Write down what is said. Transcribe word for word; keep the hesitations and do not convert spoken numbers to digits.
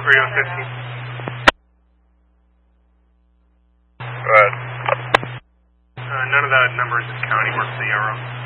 Radio fifteen. Go ahead. Uh, none of the numbers in county work for the arrow.